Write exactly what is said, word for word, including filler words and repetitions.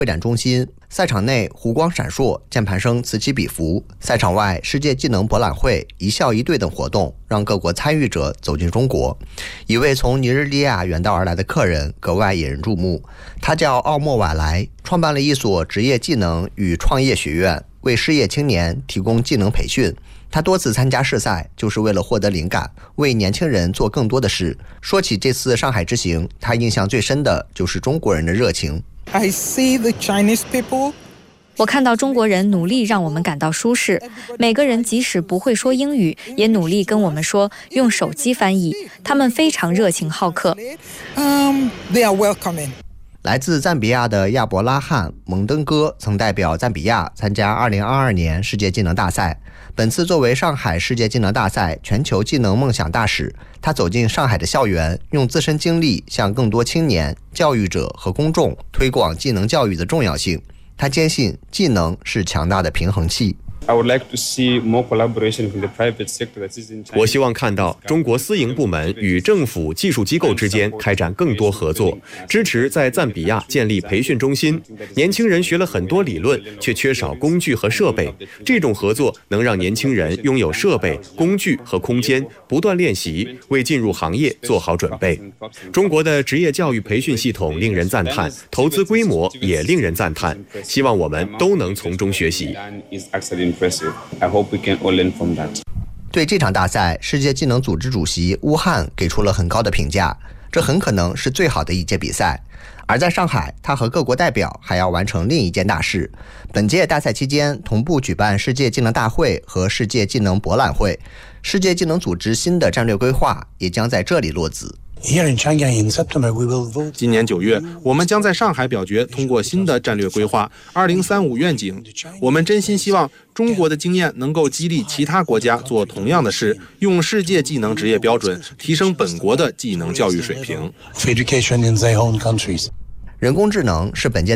会展中心，赛场内湖光闪烁，键盘声此起彼伏。赛场外，世界技能博览会、一校一队等活动让各国参与者走进中国。一位从尼日利亚远道而来的客人格外引人注目，他叫奥莫瓦莱，创办了一所职业技能与创业学院，为失业青年提供技能培训。他多次参加试赛，就是为了获得灵感，为年轻人做更多的事。说起这次上海之行，他印象最深的就是中国人的热情。 I see the Chinese people. 我看到中国人努力让我们感到舒适，每个人即使不会说英语，也努力跟我们说，用手机翻译。他们非常热情好客。 Um, they are welcoming. 来自赞比亚的亚伯拉罕·蒙登哥曾代表赞比亚参加二零二二年世界技能大赛。本次作为上海世界技能大赛全球技能梦想大使，他走进上海的校园，用自身经历向更多青年、教育者和公众推广技能教育的重要性。他坚信技能是强大的平衡器。 我希望看到中国私营部门与政府技术机构之间开展更多合作，支持在赞比亚建立培训中心。年轻人学了很多理论，却缺少工具和设备，这种合作能让年轻人拥有设备、工具和空间，不断练习，为进入行业做好准备。中国的职业教育培训系统令人赞叹，投资规模也令人赞叹，希望我们都能从中学习。 I hope we can all learn from that. 对这场大赛，世界技能组织主席乌汉给出了很高的评价，这很可能是最好的一届比赛。而在上海，他和各国代表还要完成另一件大事。本届大赛期间，同步举办世界技能大会和世界技能博览会，世界技能组织新的战略规划也将在这里落子。 今年九月，我们将在上海表决通过新的战略规划二零三五愿景。我们真心希望中国的经验能够激励其他国家做同样的事，用世界技能职业标准提升本国的技能教育水平。 人工智能是本届